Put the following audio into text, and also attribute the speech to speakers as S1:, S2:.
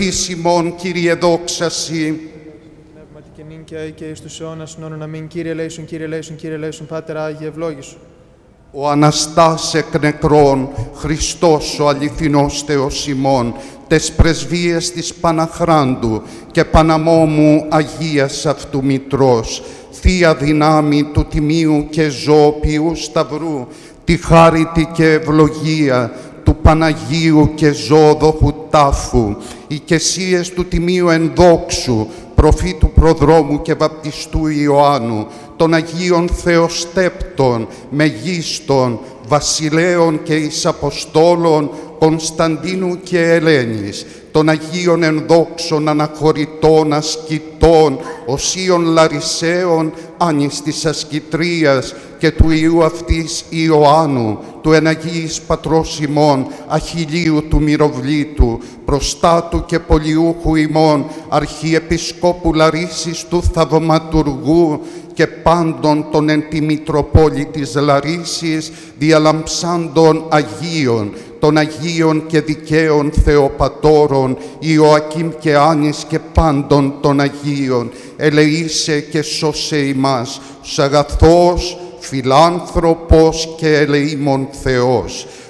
S1: εις ημών, Κύριε, δόξασι.
S2: Πνεύματι και νυν και αεί και εις τους αιώνας νόνον αμήν. Κύριε ελέησον, Κύριε ελέησον, Κύριε ελέησον, Πάτερ Άγιε ευλόγησον.
S1: Ο Αναστάς εκ νεκρών, Χριστός ο αληθινός Θεός ημών, τες πρεσβείες της Παναχράντου και Παναμόμου Αγίας αυτού Μητρός, Θεία δυνάμει του Τιμίου και Ζωοποιού Σταυρού, τη χάριτη και ευλογία του Παναγίου και Ζωοδόχου Τάφου, οι κεσίες του Τιμίου Ενδόξου, προφήτου Προδρόμου και Βαπτιστού Ιωάννου, των Αγίων Θεοστέπτων, Μεγίστων, Βασιλέων και εις Αποστόλων, Κωνσταντίνου και Ελένης, των Αγίων Ενδόξων Αναχωρητών, Ασκητών, Οσίων Λαρισαίων, Άνης της Ασκητρίας και του Υιού αυτής Ιωάννου, του Εναγίης Πατρός ημών, Αχιλίου του Μυροβλήτου, προστάτου και πολιούχου ημών, Αρχιεπισκόπου Λαρίσης του Θαυματουργού και πάντων των εν τη Μητροπόλη της Λαρίσης, διαλαμψάντων Αγίων, των Αγίων και δικαίων Θεοπατώρων, Ιωακήμ και Άνης και πάντων των Αγίων, ελεήσε και σώσε ημάς, ως αγαθός, φιλάνθρωπος και ελεήμων Θεός.